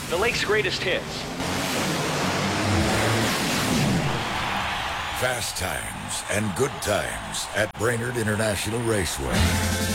the lake's greatest hits. Fast times and good times at Brainerd International Raceway.